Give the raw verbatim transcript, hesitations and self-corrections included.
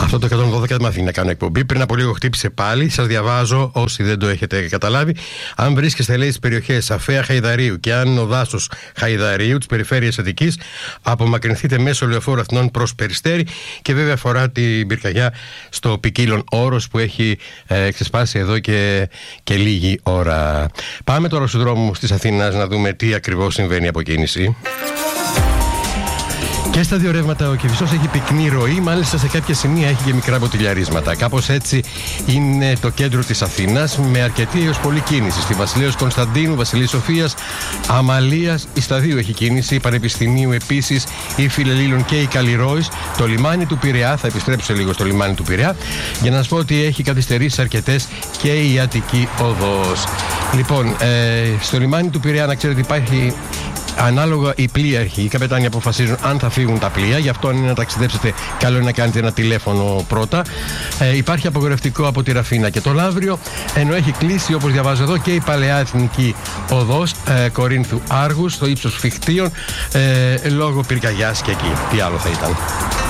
Αυτό το εκατόν δώδεκα δεν με αφήνει να κάνω εκπομπή. Πριν από λίγο χτύπησε πάλι. Σας διαβάζω, όσοι δεν το έχετε καταλάβει. Αν βρίσκεστε, λέει, στις περιοχές Αφαία Χαϊδαρίου και αν ο δάσος Χαϊδαρίου, της περιφέρειας Αττικής, απομακρυνθείτε μέσω λεωφόρου Αθηνών προς Περιστέρι. Και βέβαια αφορά την πυρκαγιά στο ποικίλον όρος που έχει ε, ξεσπάσει εδώ και, και λίγη ώρα. Πάμε τώρα στους δρόμους της Αθήνας να δούμε τι ακριβώς συμβαίνει από κίνηση. Και στα δύο ρεύματα ο Κηφισός έχει πυκνή ροή, μάλιστα σε κάποια σημεία έχει και μικρά μποτιλιαρίσματα. Κάπως έτσι είναι το κέντρο της Αθήνας, με αρκετή έως πολλή κίνηση. Στη Βασιλέως Κωνσταντίνου, Βασιλής Σοφίας, Αμαλίας, η Σταδίου έχει κίνηση, η Πανεπιστημίου επίσης, η Φιλελλήνων και η Καλλιρόης. Το λιμάνι του Πειραιά, θα επιστρέψω λίγο στο λιμάνι του Πειραιά, για να σας πω ότι έχει καθυστερήσεις αρκετές και η Αττική Οδός. Λοιπόν, ε, στο λιμάνι του Πειραιά να ξέρετε υπάρχει. Ανάλογα οι πλοίαρχοι, οι καπετάνοι αποφασίζουν αν θα φύγουν τα πλοία. Γι' αυτό, αν είναι να ταξιδέψετε, καλό είναι να κάνετε ένα τηλέφωνο πρώτα. Ε, υπάρχει απογορευτικό από τη Ραφίνα και το Λαύριο, ενώ έχει κλείσει, όπως διαβάζω εδώ, και η Παλαιά Εθνική Οδός ε, Κορίνθου Άργους, στο ύψος Φιχτίων, ε, λόγω πυρκαγιάς και εκεί. Τι άλλο θα ήταν.